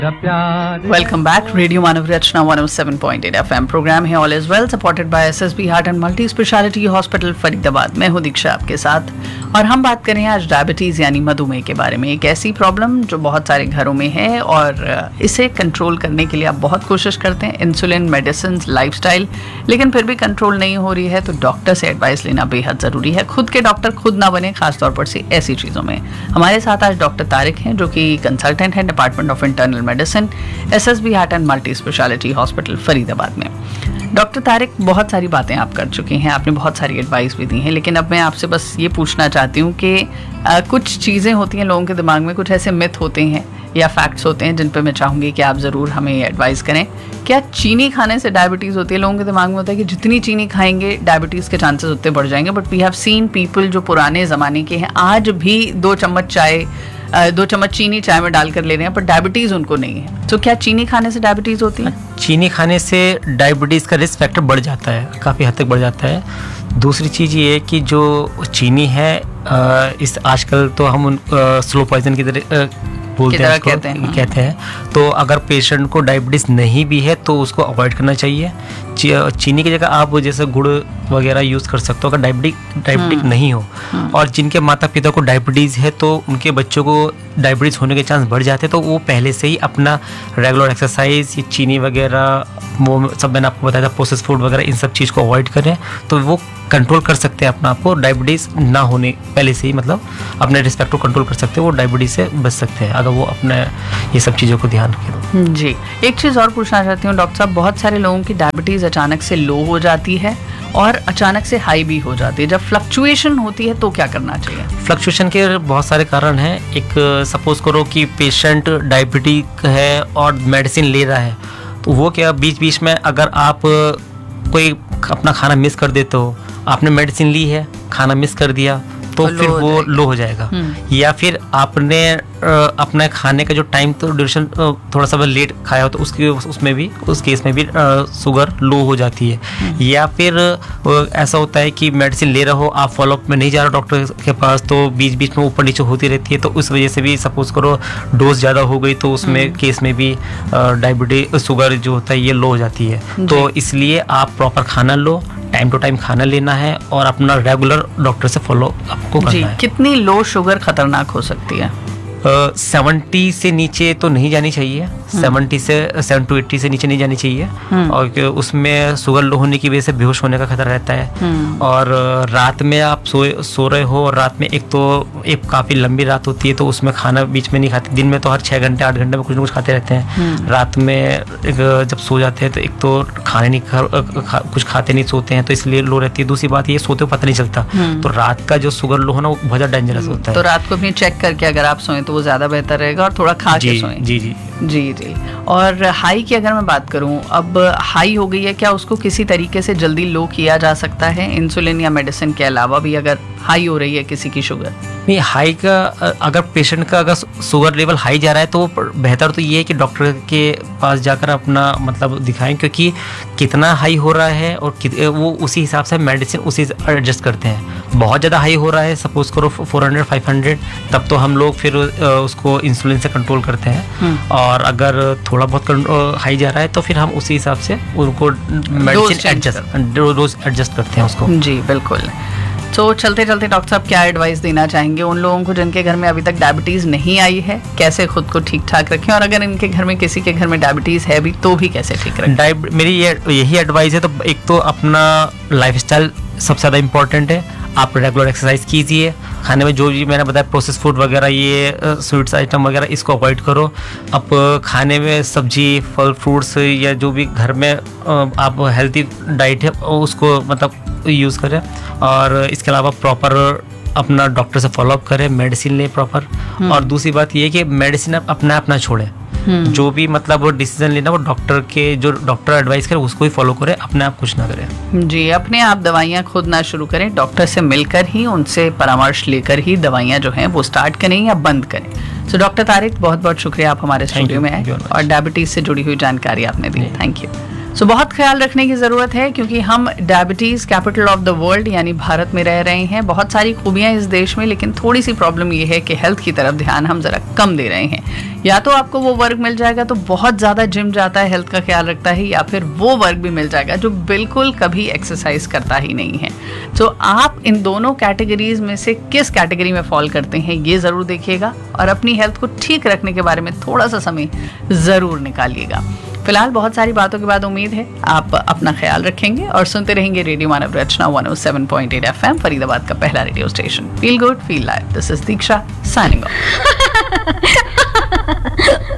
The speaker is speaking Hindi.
Welcome back. रेडियो मानव रचना 107.8 FM प्रोग्राम है all is well, supported by SSB heart and multi speciality hospital Faridabad. मैं हूं दीक्षा आपके साथ और हम बात करें आज डायबिटीज़ यानी मधुमेह के बारे में। एक ऐसी प्रॉब्लम जो बहुत सारे घरों में है और इसे कंट्रोल करने के लिए आप बहुत कोशिश करते हैं, इंसुलिन, मेडिसिन, लाइफस्टाइल, लेकिन फिर भी कंट्रोल नहीं हो रही है तो डॉक्टर से एडवाइस लेना बेहद ज़रूरी है। खुद के डॉक्टर खुद ना बने, खासतौर पर से ऐसी चीज़ों में। हमारे साथ आज डॉक्टर तारिक हैं जो कि कंसल्टेंट हैं department of internal medicine, SSB heart and multi speciality hospital Faridabad में। डॉक्टर तारिक, बहुत सारी बातें आप कर चुके हैं, आपने बहुत सारी एडवाइस भी दी है, लेकिन अब मैं आपसे बस ये पूछना चाहती हूँ कि कुछ चीज़ें होती हैं लोगों के दिमाग में, कुछ ऐसे मिथ होते हैं या फैक्ट्स होते हैं जिन पे मैं चाहूँगी कि आप ज़रूर हमें एडवाइस करें। क्या चीनी खाने से डायबिटीज़ होती है? लोगों के दिमाग में होता है कि जितनी चीनी खाएंगे डायबिटीज़ के चांसेस उतने बढ़ जाएंगे, but we have seen people जो पुराने ज़माने के हैं आज भी 2 चम्मच चीनी चाय में डालकर ले रहे हैं, पर डायबिटीज़ उनको नहीं है। तो क्या चीनी खाने से डायबिटीज़ होती है? चीनी खाने से डायबिटीज़ का रिस्क फैक्टर बढ़ जाता है, काफ़ी हद तक बढ़ जाता है। दूसरी चीज़ ये है कि जो चीनी है इस आजकल तो हम स्लो पॉइजन की तरह बोलते हैं, कहते हैं। तो अगर पेशेंट को डायबिटीज़ नहीं भी है तो उसको अवॉइड करना चाहिए। चीनी की जगह आप जैसे गुड़ वगैरह यूज़ कर सकते हो अगर डायबिटिक नहीं हो। और जिनके माता पिता को डायबिटीज़ है तो उनके बच्चों को डायबिटीज़ होने के चांस बढ़ जाते हैं, तो वो पहले से ही अपना रेगुलर एक्सरसाइज, ये चीनी वगैरह, वो सब मैंने आपको बताया था, प्रोसेस फूड वगैरह, इन सब चीज़ को अवॉइड करें तो वो कंट्रोल कर सकते हैं अपना आपको, डायबिटीज़ ना होने पहले से ही, मतलब अपने रिस्पेक्ट को कंट्रोल कर सकते हैं, वो डायबिटीज़ से बच सकते हैं अगर वो अपने ये सब चीज़ों को ध्यान रखें। जी, एक चीज़ और पूछना चाहती हूँ डॉक्टर साहब, बहुत सारे लोगों की डायबिटीज़ अचानक से लो हो जाती है और अचानक से हाई भी हो जाती है। जब फ्लक्चुएशन होती है तो क्या करना चाहिए? फ्लक्चुएशन के बहुत सारे कारण हैं। एक सपोज करो कि पेशेंट डायबिटिक है और मेडिसिन ले रहा है, तो वो क्या बीच बीच में अगर आप कोई अपना खाना मिस कर देते हो, आपने मेडिसिन ली है, खाना मिस कर दिया तो फिर वो लो हो जाएगा। या फिर आपने अपने खाने का जो टाइम तो ड्यूरेशन थोड़ा सा लेट खाया हो तो उस केस में भी शुगर लो हो जाती है। या फिर ऐसा होता है कि मेडिसिन ले रहे हो, आप फॉलोअप में नहीं जा रहे डॉक्टर के पास, तो बीच बीच में ऊपर नीचे होती रहती है, तो उस वजह से भी सपोज करो डोज ज़्यादा हो गई तो उसमें केस में भी डायबिटीज शुगर जो होता है ये लो हो जाती है। तो इसलिए आप प्रॉपर खाना लो, टाइम टू टाइम खाना लेना है और अपना रेगुलर डॉक्टर से फॉलो आपको करना है। कितनी लो शुगर खतरनाक हो सकती है? 70 से नीचे तो नहीं जानी चाहिए, 70 से 7 to 80 से नीचे नहीं जानी चाहिए। और उसमें शुगर लो होने की वजह से बेहोश होने का खतरा रहता है। और रात में आप सो रहे हो और रात में एक काफ़ी लंबी रात होती है तो उसमें खाना बीच में नहीं खाते। दिन में तो हर 6 घंटे 8 घंटे में कुछ ना कुछ खाते रहते हैं। रात में जब सो जाते हैं तो एक तो खाने नहीं कुछ खाते नहीं, सोते हैं, तो इसलिए लो रहती है। दूसरी बात ये सोते हुए पता नहीं चलता, तो रात का जो शुगर लो होना वो बहुत ज़्यादा डेंजरस होता है। तो रात को अपनी चेक करके अगर आप सोएं तो वो ज़्यादा बेहतर रहेगा और थोड़ा खा के सोएं। जी जी जी जी। और हाई की अगर मैं बात करूं, अब हाई हो गई है, क्या उसको किसी तरीके से जल्दी लो किया जा सकता है? इंसुलिन या मेडिसिन के अलावा भी अगर हाई हो रही है किसी की शुगर? नहीं, हाई का अगर पेशेंट का अगर शुगर लेवल हाई जा रहा है तो बेहतर तो ये है कि डॉक्टर के पास जाकर अपना मतलब दिखाएं, क्योंकि कितना हाई हो रहा है और वो उसी हिसाब से मेडिसिन उसी एडजस्ट करते हैं। बहुत ज़्यादा हाई हो रहा है, सपोज करो 400-500, तब तो हम लोग फिर उसको इंसुलिन से कंट्रोल करते हैं। और अगर थोड़ा बहुत हाई जा रहा है तो फिर हम उसी हिसाब से उनको मेडिसिन रोज एडजस्ट करते हैं उसको। जी बिल्कुल। तो चलते चलते डॉक्टर साहब क्या एडवाइस देना चाहेंगे उन लोगों को जिनके घर में अभी तक डायबिटीज़ नहीं आई है? कैसे खुद को ठीक ठाक रखें, और अगर इनके घर में किसी के घर में डायबिटीज़ है भी तो भी कैसे ठीक रखें? मेरी यही एडवाइस है। तो एक तो अपना लाइफस्टाइल सबसे ज़्यादा इम्पोर्टेंट है। आप रेगुलर एक्सरसाइज कीजिए, खाने में जो भी मैंने बताया प्रोसेस फूड वगैरह, ये स्वीट्स आइटम वगैरह, इसको अवॉइड करो। अब खाने में सब्जी, फल, फ्रूट्स या जो भी घर में आप हेल्दी डाइट है उसको मतलब यूज़ करें। और इसके अलावा प्रॉपर अपना डॉक्टर से फॉलोअप करें, मेडिसिन लें प्रॉपर। और दूसरी बात ये है कि मेडिसिन आप अपना छोड़ें, जो भी मतलब डिसीजन लेना वो डॉक्टर एडवाइस करे उसको ही फॉलो करें, अपने आप कुछ ना करें। जी, अपने आप दवाइयाँ खुद ना शुरू करें, डॉक्टर से मिलकर ही, उनसे परामर्श लेकर ही दवाइयाँ जो हैं वो स्टार्ट करें या बंद करें। तो डॉक्टर तारिक, बहुत बहुत शुक्रिया, आप हमारे स्टूडियो में आए और डायबिटीज़ से जुड़ी हुई जानकारी आपने दी। Thank you. सो बहुत ख्याल रखने की ज़रूरत है क्योंकि हम diabetes capital of the world यानी भारत में रह रहे हैं। बहुत सारी खूबियाँ इस देश में, लेकिन थोड़ी सी प्रॉब्लम ये है कि हेल्थ की तरफ ध्यान हम ज़रा कम दे रहे हैं। या तो आपको वो वर्क मिल जाएगा तो बहुत ज़्यादा जिम जाता है, हेल्थ का ख्याल रखता है, या फिर वो वर्क भी मिल जाएगा जो बिल्कुल कभी एक्सरसाइज करता ही नहीं है। तो आप इन दोनों कैटेगरीज में से किस कैटेगरी में फॉल करते हैं ये ज़रूर देखिएगा और अपनी हेल्थ को ठीक रखने के बारे में थोड़ा सा समय ज़रूर निकालिएगा। फिलहाल बहुत सारी बातों के बाद उम्मीद है आप अपना ख्याल रखेंगे और सुनते रहेंगे रेडियो मानव रचना 107.8 FM, फरीदाबाद का पहला radio station. Feel good feel live, this is Diksha signing off.